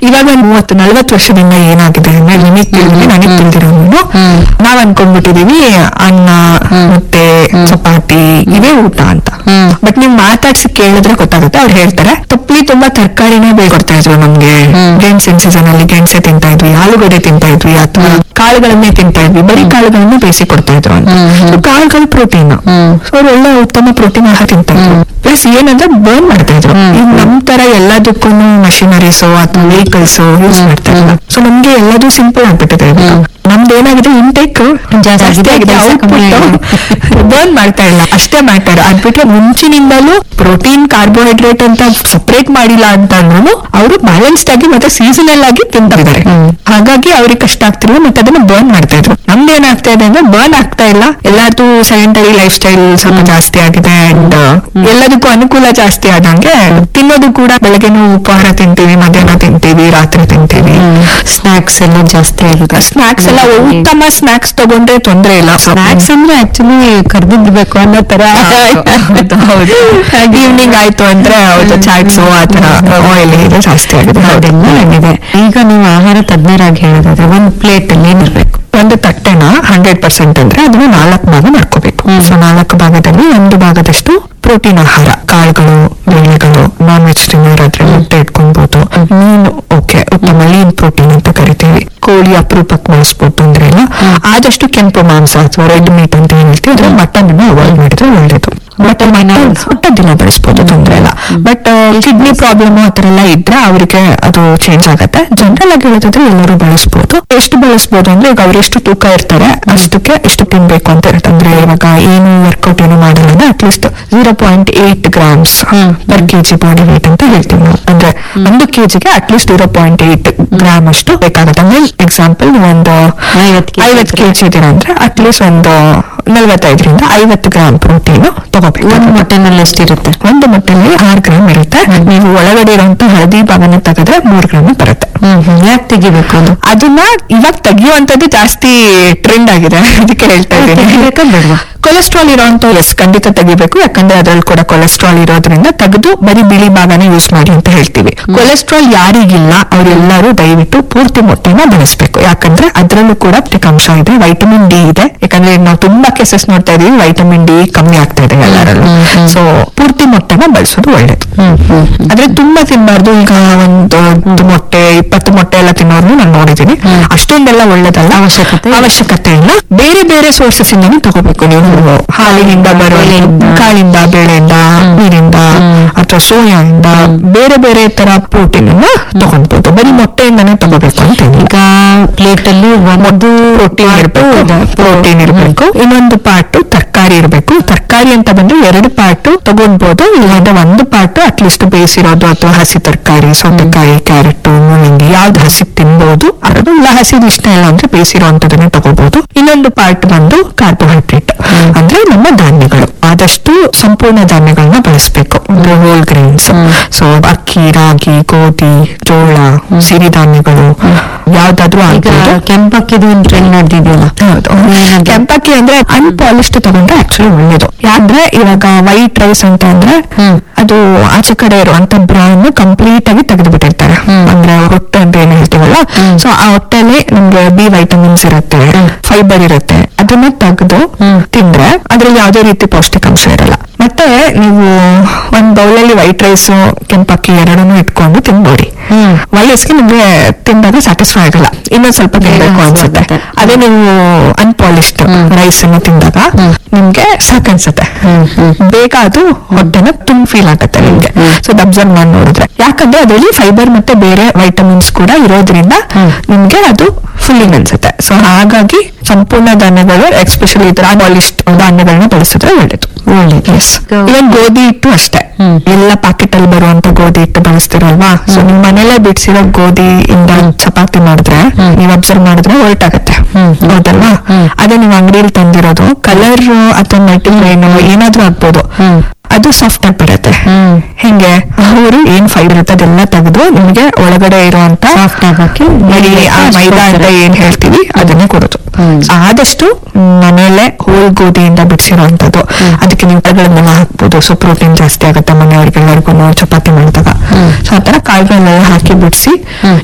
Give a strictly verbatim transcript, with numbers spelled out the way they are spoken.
ಇವಾಗ ಒಂದ್ ಮೂವತ್ತು ನಲ್ವತ್ತು ವರ್ಷದಿಂದ ಏನಾಗಿದೆ ಅಂದ್ರೆ ನಿಮಗ್ ತಿಳಿದ್ರೆ ನನಗ್ ತಿಳಿದಿರೋನು ನಾವ್ ಅನ್ಕೊಂಡ್ಬಿಟ್ಟಿದೀವಿ ಅನ್ನ ಮತ್ತೆ ಚಪಾತಿ ಇವೇ ಊಟ ಅಂತ. ಬಟ್ ನೀವ್ ಮಾತಾಡ್ಸಿ ಕೇಳಿದ್ರೆ ಗೊತ್ತಾಗುತ್ತೆ. ಅವ್ರು ಹೇಳ್ತಾರೆ ತಪ್ಪಲಿ ತುಂಬಾ ತರಕಾರಿನೇ ಬೇಕೊಡ್ತಾ ಇದ್ರು ನಮ್ಗೆ. ಗೆಣಸಿನ ಸೀಸನ್ ಅಲ್ಲಿ ಗೆಣಸೆ ತಿಂತಾ ಇದ್ವಿ, ಆಲೂಗಡ್ಡೆ ತಿಂತಾ ಇದ್ವಿ, ಅಥವಾ ಕಾಳುಗಳನ್ನೇ ತಿಂತಾ ಇದ್ವಿ, ಬರೀ ಕಾಳುಗಳನ್ನ ಬೇಯಿಸಿ ಕೊಡ್ತಾ ಇದ್ರು ಅಂತ. ಕಾಳುಗಳು ಪ್ರೋಟೀನ್, ಸೊ ಅವ್ರು ಒಳ್ಳೆ ಉತ್ತಮ ಪ್ರೋಟೀನ್ ಆಹಾರ ತಿಂತಾ ಇದ್ರು. ಪ್ಲಸ್ ಏನಂದ್ರೆ ಬರ್ನ್ ಮಾಡ್ತಾ ಇದ್ರು. ಈಗ ನಮ್ ತರ ಎಲ್ಲದಕ್ಕೂ ಮಷಿನರೀಸ್ ಅಥವಾ ವೆಹಿಕಲ್ಸ್ ಯೂಸ್ ಮಾಡ್ತಾ ಇಲ್ಲ. ಸೊ ನಮ್ಗೆ ಎಲ್ಲದೂ ಸಿಂಪಲ್ ಆಗ್ಬಿಟ್ಟಿದೆ. ನಮ್ದು ಏನಾಗಿದೆ ಇಂಟೇಕ್ ಜಾಸ್ತಿ ಆಗಿದೆ, ಬರ್ನ್ ಮಾಡ್ತಾ ಇಲ್ಲ, ಅಷ್ಟೇ ಮ್ಯಾಟರ್. ಅದ್ಬಿಟ್ರೆ ಮುಂಚಿನಿಂದಲೂ ಪ್ರೋಟೀನ್ ಕಾರ್ಬೋಹೈಡ್ರೇಟ್ ಅಂತ ಸಪರೇಟ್ ಮಾಡಿಲ್ಲ ಅಂತ ಅಂದ್ರೂ ಅವರು ಬ್ಯಾಲೆನ್ಸ್ಡ್ ಆಗಿ ಮತ್ತೆ ಸೀಸನಲ್ ಆಗಿ ತಿಂತಾ ಇದ್ದಾರೆ. ಹಾಗಾಗಿ ಅವ್ರಿಗೆ ಕಷ್ಟ ಆಗ್ತಿಲ್ಲ, ಮತ್ತೆ ಅದನ್ನ ಬರ್ನ್ ಮಾಡ್ತಾ ಇದ್ರು. ನಮ್ದು ಏನಾಗ್ತಾ ಇದೆ ಅಂದ್ರೆ ಬರ್ನ್ ಆಗ್ತಾ ಇಲ್ಲ. ಎಲ್ಲಾರ್ದು ಸೆಡೆಂಟರಿ ಲೈಫ್ ಸ್ಟೈಲ್ ಸ್ವಲ್ಪ ಜಾಸ್ತಿ ಆಗಿದೆ ಅಂಡ್ ಎಲ್ಲದಕ್ಕೂ ಅನುಕೂಲ ಜಾಸ್ತಿ ಆದಂಗೆ ತಿನ್ನೋದು ಕೂಡ ಬೆಳಗ್ಗೆನೂ ಉಪಹಾರ ತಿಂತೀವಿ, ಮಧ್ಯಾಹ್ನ ತಿಂತೀವಿ, ರಾತ್ರಿ ತಿಂತೀವಿ. ಸ್ನಾಕ್ಸ್ ಎಲ್ಲ ಜಾಸ್ತಿ ಆಗಿದೆ. ಸ್ನಾಕ್ಸ್ ಎಲ್ಲ ಉತ್ತಮ ಸ್ನಾಕ್ಸ್ ತಗೊಂಡ್ರೆ ತೊಂದ್ರೆ ಇಲ್ಲ. ಸ್ನಾಕ್ಸ್ ಅಂದ್ರೆ ಆಕ್ಚುಲಿ ಕರ್ದಿರ್ಬೇಕು ಅನ್ನೋ ತರ. ಈವ್ನಿಂಗ್ ಆಯ್ತು ಅಂದ್ರೆ ಅವ್ರದ್ದು ಚಾಟ್ಸ್ ಆತರ ಆಯಿಲ್ ಇದೆ ಜಾಸ್ತಿ ಆಗಿದೆ. ಅದೆಲ್ಲ ಆಗಿದೆ. ಈಗ ನೀವು ಆಹಾರ ತಜ್ಞರಾಗಿ ಹೇಳೋದಾದ್ರೆ ಒಂದ್ ಪ್ಲೇಟ್ ಅಲ್ಲಿ ಏನಿರ್ಬೇಕು? ಒಂದು ತಟ್ಟೆನ ಹಂಡ್ರೆಡ್ ಪರ್ಸೆಂಟ್ ಅಂದ್ರೆ ಅದನ್ನ ನಾಲ್ಕು ಭಾಗ ಮಾಡ್ಕೋಬೇಕು. ಸೊ ನಾಲ್ಕು ಭಾಗದಲ್ಲಿ ಒಂದು ಭಾಗದಷ್ಟು ಪ್ರೋಟೀನ್ ಆಹಾರ, ಕಾಳುಗಳು, ಬೇಳೆಗಳು, ನಾನ್ ವೆಜ್ ತಿನ್ನೋರು ಆದ್ರೆ ಮುಟ್ಟೆ ಇಟ್ಕೊಬಹುದು. ಮೀನು ಓಕೆ, ಉತ್ತಮ ಲೀನ್ ಪ್ರೋಟೀನ್ ಅಂತ ಕರಿತೀವಿ. ಕೋಳಿ ಅಪರೂಪಕ್ಕೆ ಬಳಸ್ಬೋದು, ತೊಂದ್ರೆ ಇಲ್ಲ. ಆದಷ್ಟು ಕೆಂಪು ಮಾಂಸ ಅಥವಾ ರೆಡ್ ಮೀಟ್ ಅಂತ ಏನ್ ಹೇಳ್ತೀವಿ ಅದ್ರ ಮಟನ್ ಅನ್ನ ಅವಾಯ್ಡ್ ಮಾಡಿದ್ರೆ ಒಳ್ಳೇದು. ಮಟನ್ ದಿನ ಬಳಸ್ಬೋದು, ತೊಂದ್ರೆ ಇಲ್ಲ. ಬಟ್ ಕಿಡ್ನಿ ಪ್ರಾಬ್ಲಮ್ ಆತರ ಎಲ್ಲ ಇದ್ರೆ ಅವರಿಗೆ ಅದು ಚೇಂಜ್ ಆಗತ್ತೆ. ಜನರಲ್ ಆಗಿ ಹೇಳೋದಾದ್ರೆ ಎಲ್ಲರೂ ಬಳಸ್ಬೋದು. ಎಷ್ಟು ಬಳಸ್ಬೋದು ಅಂದ್ರೆ ಈಗ ಅವರೆಷ್ಟು ತೂಕ ಇರ್ತಾರೆ ಅಷ್ಟಕ್ಕೆ ಎಷ್ಟು ತಿನ್ಬೇಕು ಅಂತ ಇರುತ್ತೆ. ಅಂದ್ರೆ ಇವಾಗ ಏನು ವರ್ಕೌಟ್ ಏನು ಮಾಡಲ್ಲ ಅಂದ್ರೆ at least zero point eight grams per KG body weight ಅಂತ ಹೇಳ್ತೀವಿ ನಾವು. ಅಂದ್ರೆ ಒಂದು ಕೆಜಿಗೆ at least zero point eight gram ಅಷ್ಟು ಬೇಕಾಗುತ್ತೆ. ಅಂದ್ರೆ ಎಕ್ಸಾಂಪಲ್ ಒಂದು ಐವತ್ತು ಕೆಜಿ ಇದೀರ ಅಂದ್ರೆ ಅಟ್ಲೀಸ್ಟ್ ಒಂದು ನಲ್ವತ್ತೈದರಿಂದ ಐವತ್ತು ಗ್ರಾಮ್ ಪ್ರೋಟೀನ್ ತಗೋಬೇಕು. ಒಂದು ಮೊಟ್ಟೆನಲ್ಲಿ ಎಷ್ಟಿರುತ್ತೆ? ಒಂದು ಮೊಟ್ಟೆನಲ್ಲಿ ಆರು ಗ್ರಾಮ್ ಇರುತ್ತೆ. ನೀವು ಒಳಗಡೆ ಇರುವಂತ ಹಳದಿ ಭಾಗನ ತೆಗೆದ್ರೆ ಮೂರ್ ಗ್ರಾಮ್ ಬರುತ್ತೆ. ಯಾಕೆ ತೆಗಿಬೇಕು? ಅದು ಅದನ್ನ ಇವಾಗ ತೆಗಿಯುವಂತದ್ದು ಜಾಸ್ತಿ ಟ್ರೆಂಡ್ ಆಗಿದೆ, ಅದಕ್ಕೆ ಹೇಳ್ತಾ ಇದ್ದೀನಿ. ಕೊಲೆಸ್ಟ್ರಾಲ್ ಇರೋಂತ ಎಸ್ ಖಂಡಿತ ತೆಗಿಬೇಕು. ಯಾಕಂದ್ರೆ ಅದ್ರಲ್ಲಿ ಕೂಡ ಕೊಲೆಸ್ಟ್ರಾಲ್ ಇರೋದ್ರಿಂದ ತೆಗೆದು ಬರೀ ಬಿಳಿ ಭಾಗನ ಯೂಸ್ ಮಾಡಿ ಅಂತ ಹೇಳ್ತೀವಿ. ಕೊಲೆಸ್ಟ್ರಾಲ್ ಯಾರಿಗಿಲ್ಲ ಅವರೆಲ್ಲರೂ ದಯವಿಟ್ಟು ಪೂರ್ತಿ ಮೊಟ್ಟೆನ ಬಳಸಬೇಕು. ಯಾಕಂದ್ರೆ ಅದ್ರಲ್ಲೂ ಕೂಡ ಅಂಶ ಇದೆ, ವೈಟಮಿನ್ ಡಿ ಇದೆ. ಯಾಕಂದ್ರೆ ನಾವು ತುಂಬಾ ಕೇಸಸ್ ನೋಡ್ತಾ ಇದೀವಿ ವೈಟಮಿನ್ ಡಿ ಕಮ್ಮಿ ಆಗ್ತಾ ಇದೆ ಎಲ್ಲರಲ್ಲೂ. ಸೊ ಪೂರ್ತಿ ಮೊಟ್ಟೆನ ಬಳಸೋದು ಒಳ್ಳೇದು. ಆದ್ರೆ ತುಂಬಾ ತಿನ್ಬಾರ್ದು. ಈಗ ಒಂದು ಮೊಟ್ಟೆ ಇಪ್ಪತ್ತು ಮೊಟ್ಟೆ ಎಲ್ಲ ತಿನ್ನೋರ್ನು ನಾನು ನೋಡಿದೀನಿ. ಅಷ್ಟೊಂದೆಲ್ಲ ಒಳ್ಳೇದಲ್ಲ, ಅವಶ್ಯಕತೆ ಅವಶ್ಯಕತೆ ಇಲ್ಲ. ಬೇರೆ ಬೇರೆ ಸೋರ್ಸಸ್ ಇಂದಾನು ತಗೋಬೇಕು. ನೀವು ಹಾಲಿನಿಂದ ಬರೋ ಕಾಳಿಂದ, ಬೇಳೆಯಿಂದ, ನೀರಿಂದ ಅಥವಾ ಸೋಯಾದಿಂದ ಬೇರೆ ಬೇರೆ ತರ ಪ್ರೋಟೀನ್ ಅನ್ನ ತಗೊಂಡ್ಬೋದು. ಬರೀ ಮೊಟ್ಟೆಯಿಂದಾನೇ ತಗೋಬೇಕು ಅಂತ. ಈಗ ಪ್ಲೇಟ್ ಅಲ್ಲಿ ಒಂದು ಪ್ರೋಟೀನ್ ಇರ್ಬೇಕು, ಪ್ರೋಟೀನ್ ಇರ್ಬೇಕು. ಇನ್ನೊಂದು ಪಾರ್ಟ್ ತರಕಾರಿ ಇರ್ಬೇಕು. ತರಕಾರಿ ಅಂತ ಬಂದ್ರೆ ಎರಡು ಪಾರ್ಟ್ ತಗೊಂಡ್ಬೋದು. ಇಲ್ಲಾಂದ್ರೆ ಒಂದು ಪಾರ್ಟ್ ಅಟ್ಲೀಸ್ಟ್ ಬೇಯಿಸಿರೋದು ಅಥವಾ ಹಸಿ ತರಕಾರಿ, ಸೌತೆಕಾಯಿ, ಕ್ಯಾರೆಟ್, ಮೂಲಂಗಿ ಯಾವ್ದು ಹಸಿ ತಿನ್ಬಹುದು. ಅದು ಇಲ್ಲ ಹಸಿದು ಇಷ್ಟ ಇಲ್ಲ ಅಂದ್ರೆ ಬೇಯಿಸಿರೋ ಅಂತದನ್ನೇ ತಗೋಬಹುದು. ಇನ್ನೊಂದು ಪಾರ್ಟ್ ಬಂದು ಕಾರ್ಬೋಹೈಡ್ರೇಟ್ ಅಂದ್ರೆ ನಮ್ಮ ಧಾನ್ಯಗಳು. ಆದಷ್ಟು ಸಂಪೂರ್ಣ ಧಾನ್ಯಗಳನ್ನ ಬಳಸಬೇಕು. ಅಂದ್ರೆ ಹೋಲ್ ಗ್ರೈನ್ಸ್. ಸೊ ಅಕ್ಕಿ, ರಾಗಿ, ಗೋಧಿ, ಜೋಳ, ಸಿರಿಧಾನ್ಯಗಳು ಯಾವ್ದಾದ್ರು ಆಗ್ಬೋದು. ಕೆಂಪಕ್ಕಿದು ಒಂದು ಟ್ರೆಂಡ್ ನಡೆದಿದೆಯಲ್ಲ. ಹೌದು, ಕೆಂಪಕ್ಕಿ ಅಂದ್ರೆ ಅನ್ಪಾಲಿಶ್ಡ್ ತಗೊಂಡ್ರೆ ಆಕ್ಚುಲಿ ಒಳ್ಳೇದು. ಯಾಕಂದ್ರೆ ಇವಾಗ ವೈಟ್ ರೈಸ್ ಅಂತ ಅಂದ್ರೆ ಅದು ಆಚೆ ಕಡೆ ಇರುವಂತ ಬ್ರೌನ್ ಕಂಪ್ಲೀಟ್ ಆಗಿ ತೆಗೆದು ಬಿಟ್ಟಿರ್ತಾರೆ. ಅಂದ್ರೆ ಹೊಟ್ಟೆ ಅಂತ ಏನ್ ಹೇಳ್ತೀವಲ್ಲ, ಸೊ ಆ ಹೊಟ್ಟೆಲಿ ನಮ್ಗೆ ಬಿ ವೈಟಮಿನ್ಸ್ ಇರುತ್ತೆ, ಫೈಬರ್ ಇರುತ್ತೆ. ಅದನ್ನ ತೆಗೆದು ತಿಂದ್ರೆ ಅದ್ರಲ್ಲಿ ಯಾವುದೇ ರೀತಿ ಪೌಷ್ಟಿಕಾಂಶ ಇರಲ್ಲ. ಮತ್ತೆ ನೀವು ಒಂದ್ ಬೌಲಲ್ಲಿ ವೈಟ್ ರೈಸ್, ಕೆಂಪಕ್ಕಿ ಎರಡನ್ನೂ ಇಟ್ಕೊಂಡು ತಿನ್ಬೇಡಿ. ವಯಸ್ಸಿಗೆ ನಿಮ್ಗೆ ತಿಂದಾಗ ಸ್ಯಾಟಿಸ್ಫೈ ಆಗಲ್ಲ, ಇನ್ನೊಂದ್ ಸ್ವಲ್ಪ ತಿನ್ಬೇಕು ಅನ್ಸುತ್ತೆ. ಅದೇ ನೀವು ಅನ್ಪಾಲಿಶ್ಡ್ ರೈಸ್ ಅನ್ನು ತಿಂದಾಗ ನಿಮ್ಗೆ ಸಾಕನ್ಸುತ್ತೆ, ಬೇಗ ಅದು ಹೊಟ್ಟೆನ ತುಂಬ ಫೀಲ್ ಆಗುತ್ತೆ ನಿಮ್ಗೆ. ಸೊ ಅಬ್ಸರ್ವ್ ಮಾಡಿ ನೋಡಿದ್ರೆ, ಯಾಕಂದ್ರೆ ಅದರಲ್ಲಿ ಫೈಬರ್ ಮತ್ತೆ ಬೇರೆ ವೈಟಮಿನ್ಸ್ ಕೂಡ ಇರೋದ್ರಿಂದ ನಿಮ್ಗೆ ಅದು ಫುಲ್ಲಿಂಗ್ ಅನ್ಸುತ್ತೆ. ಸೊ ಹಾಗಾಗಿ ಸಂಪೂರ್ಣ ಧಾನ್ಯಗಳು ಎಸ್ಪೆಷಲಿ ಇತರ ಪಾಲಿಶ್ಡ್ ಧಾನ್ಯಗಳನ್ನ ಬಳಸಿದ್ರೆ ಒಳ್ಳೇದು. ಒಳ್ಳೇದು. ಇವನ್ ಗೋಧಿ ಹಿಟ್ಟು ಅಷ್ಟೇ, ಎಲ್ಲ ಪ್ಯಾಕೆಟ್ ಅಲ್ಲಿ ಬರುವಂತ ಗೋಧಿ ಹಿಟ್ಟು ಬಳಸ್ತಿರಲ್ವಾ. ಸೊ ನಿಮ್ ಮನೇಲೆ ಬಿಡಿಸಿರೋ ಗೋಧಿ ಇಂದ ಚಪಾತಿ ಮಾಡಿದ್ರೆ ನೀವ್ ಅಬ್ಸರ್ವ್ ಮಾಡಿದ್ರೆ ಹೊರಟಾಗತ್ತೆ, ಹೌದಲ್ವಾ. ಅದೇ ನೀವು ಅಂಗಡಿಯಲ್ಲಿ ತಂದಿರೋದು ಕಲರ್ ಅಥವಾ ಮಲ್ಟಿಗ್ರೈನ್ ಏನಾದ್ರೂ ಆಗ್ಬೋದು, ಅದು ಸಾಫ್ಟ್ ಆಗಿ ಬರುತ್ತೆ. ಹೆಂಗೆ ಅವರು ಏನ್ ಫೈಬರ್ ಇರುತ್ತೆ ಅದೆಲ್ಲ ತೆಗೆದು ನಿಮ್ಗೆ ಒಳಗಡೆ ಇರುವಂತ ಮೈದಾ ಅಂತ ಏನ್ ಹೇಳ್ತೀವಿ ಅದನ್ನೇ ಕೊಡೋದು. ಆದಷ್ಟು ಮನೇಲೆ ಹೋಲ್ ಗೋಧಿಯಿಂದ ಬಿಡಿಸಿರುವಂತದ್ದು. ಅದಕ್ಕೆ ನೀವು ತಗಳನ್ನೆಲ್ಲ ಹಾಕ್ಬೋದು. ಸೊ ಪ್ರೋಟೀನ್ ಜಾಸ್ತಿ ಆಗುತ್ತೆ ಮನೆಯವ್ರಿಗೆಲ್ಲರಿಗೂ ಚಪಾತಿ ಮಾಡಿದಾಗ. ಸೊ ಆತರ ಕಾಳುಗಳನ್ನೆಲ್ಲ ಹಾಕಿ ಬಿಡಿಸಿ